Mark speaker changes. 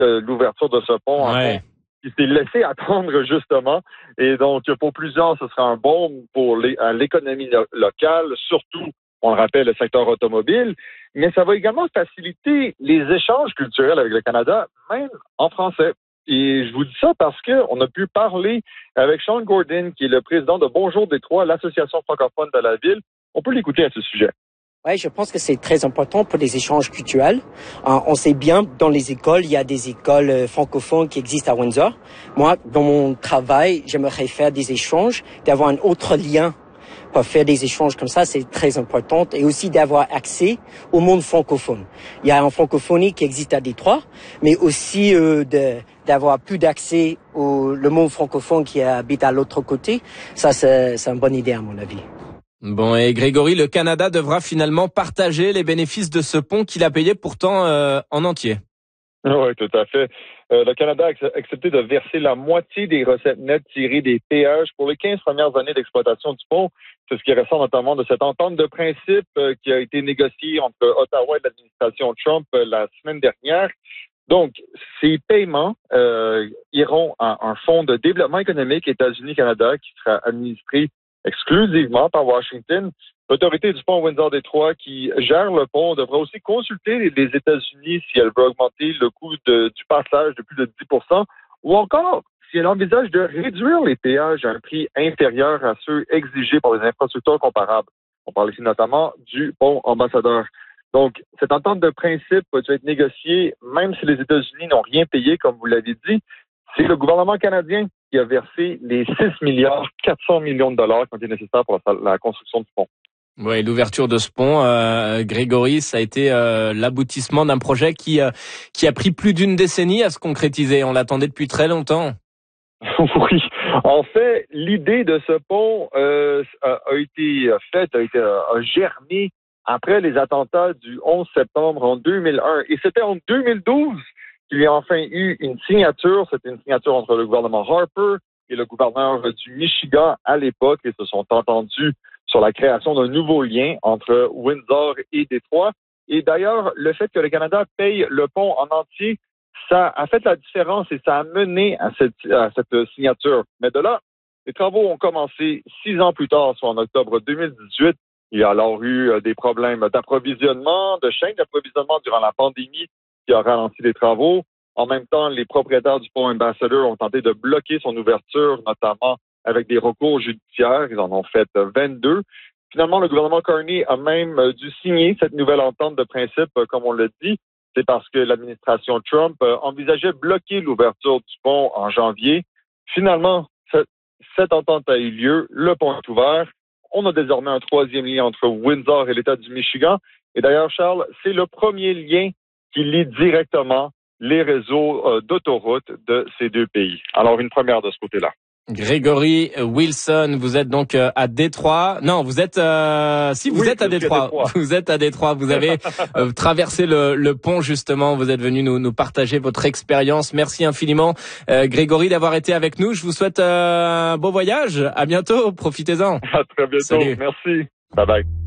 Speaker 1: l'ouverture de ce pont en fond, qui s'est laissé attendre justement. Et donc, pour plusieurs, ce sera un baume pour l'économie locale, surtout, on le rappelle, le secteur automobile. Mais ça va également faciliter les échanges culturels avec le Canada, même en français. Et je vous dis ça parce qu'on a pu parler avec Sean Gordon, qui est le président de Bonjour Détroit, l'association francophone de la ville. On peut l'écouter à ce sujet.
Speaker 2: Oui, je pense que c'est très important pour les échanges culturels. On sait bien, dans les écoles, il y a des écoles francophones qui existent à Windsor. Moi, dans mon travail, j'aimerais faire des échanges, d'avoir un autre lien pour faire des échanges comme ça, c'est très important. Et aussi d'avoir accès au monde francophone. Il y a une francophonie qui existe à Détroit, mais aussi d'avoir plus d'accès le monde francophone qui habite à l'autre côté. Ça, c'est une bonne idée à mon avis.
Speaker 3: Bon, et Grégory, le Canada devra finalement partager les bénéfices de ce pont qu'il a payé pourtant en entier.
Speaker 1: Oui, tout à fait. Le Canada a accepté de verser la moitié des recettes nettes tirées des péages pour les 15 premières années d'exploitation du pont. C'est ce qui ressort notamment de cette entente de principe qui a été négociée entre Ottawa et l'administration Trump la semaine dernière. Donc, ces paiements iront à un fonds de développement économique États-Unis-Canada qui sera administré exclusivement par Washington. L'autorité du pont Windsor-Détroit qui gère le pont devra aussi consulter les États-Unis si elle veut augmenter le coût du passage de plus de 10% ou encore si elle envisage de réduire les péages à un prix inférieur à ceux exigés par les infrastructures comparables. On parle ici notamment du pont Ambassadeur. Donc, cette entente de principe peut être négociée même si les États-Unis n'ont rien payé, comme vous l'avez dit. C'est le gouvernement canadien qui a versé les 6,4 milliards de dollars qui ont été nécessaires pour la construction du pont.
Speaker 3: Oui, l'ouverture de ce pont, Grégory, ça a été l'aboutissement d'un projet qui a pris plus d'une décennie à se concrétiser. On l'attendait depuis très longtemps.
Speaker 1: Oui. En fait, l'idée de ce pont a germé après les attentats du 11 septembre en 2001. Et c'était en 2012 qu'il y a enfin eu une signature. C'était une signature entre le gouvernement Harper et le gouverneur du Michigan à l'époque. Et se sont entendus sur la création d'un nouveau lien entre Windsor et Détroit. Et d'ailleurs, le fait que le Canada paye le pont en entier, ça a fait la différence et ça a mené à cette signature. Mais de là, les travaux ont commencé 6 ans plus tard, soit en octobre 2018. Il y a alors eu des problèmes d'approvisionnement, de chaîne d'approvisionnement durant la pandémie qui a ralenti les travaux. En même temps, les propriétaires du pont Ambassador ont tenté de bloquer son ouverture, notamment avec des recours judiciaires. Ils en ont fait 22. Finalement, le gouvernement Carney a même dû signer cette nouvelle entente de principe, comme on l'a dit. C'est parce que l'administration Trump envisageait bloquer l'ouverture du pont en janvier. Finalement, cette entente a eu lieu. Le pont est ouvert. On a désormais un troisième lien entre Windsor et l'État du Michigan. Et d'ailleurs, Charles, c'est le premier lien qui lie directement les réseaux d'autoroutes de ces deux pays. Alors, une première de ce côté-là.
Speaker 3: Grégory Wilson, vous êtes donc à Détroit. Non, vous êtes êtes à Détroit. Vous êtes à Détroit. Vous avez traversé le pont justement. Vous êtes venu nous partager votre expérience. Merci infiniment, Grégory, d'avoir été avec nous. Je vous souhaite un beau voyage. À bientôt. Profitez-en.
Speaker 1: À très bientôt.
Speaker 3: Salut.
Speaker 1: Merci. Bye bye.